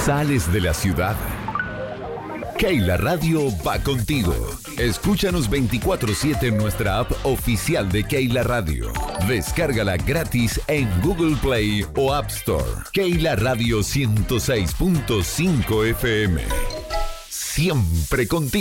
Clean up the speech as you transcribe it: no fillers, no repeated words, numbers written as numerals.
Sales de la ciudad. Keila Radio va contigo. Escúchanos 24/7 en nuestra app oficial de Keila Radio. Descárgala gratis en Google Play o App Store. Keila Radio 106.5 FM. Siempre contigo.